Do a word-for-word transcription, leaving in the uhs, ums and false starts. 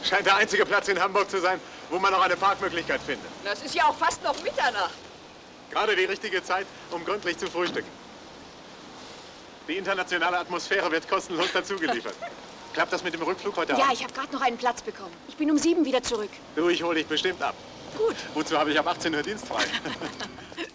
Scheint der einzige Platz in Hamburg zu sein, wo man noch eine Parkmöglichkeit findet. Das ist ja auch fast noch Mitternacht. Gerade die richtige Zeit, um gründlich zu frühstücken. Die internationale Atmosphäre wird kostenlos dazugeliefert. Klappt das mit dem Rückflug heute Abend? Ja, ich habe gerade noch einen Platz bekommen. Ich bin um sieben wieder zurück. Du, ich hole dich bestimmt ab. Gut. Wozu habe ich ab achtzehn Uhr dienstfrei?